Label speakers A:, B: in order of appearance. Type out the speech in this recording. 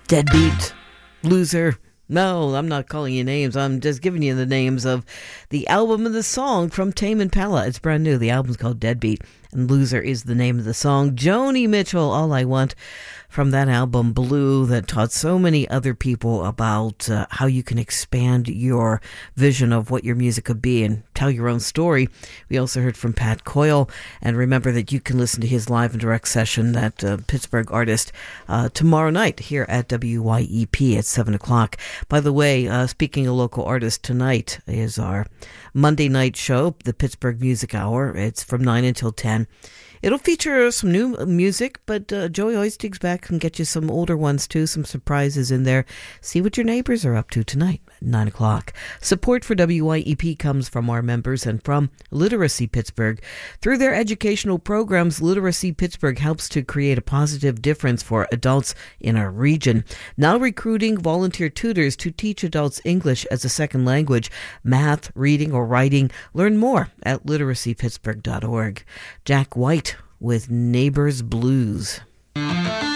A: Deadbeat, loser. No, I'm not calling you names. I'm just giving you the names of the album and the song from Tame Impala. It's brand new. The album's called Deadbeat, and Loser is the name of the song. Joni Mitchell, All I Want, from that album Blue, that taught so many other people about how you can expand your vision of what your music could be and tell your own story. We also heard from Pat Coyle, and remember that you can listen to his live and direct session, that Pittsburgh artist, tomorrow night here at WYEP at 7 o'clock. By the way, speaking of local artists, tonight is our Monday night show, the Pittsburgh Music Hour. It's from 9 until 10. It'll feature some new music, but Joey always digs back and get you some older ones too, some surprises in there. See what your neighbors are up to tonight at 9 o'clock. Support for WYEP comes from our members and from Literacy Pittsburgh. Through their educational programs, Literacy Pittsburgh helps to create a positive difference for adults in our region. Now recruiting volunteer tutors to teach adults English as a second language, math, reading, or writing. Learn more at literacypittsburgh.org. Jack White with Neighbors Blues.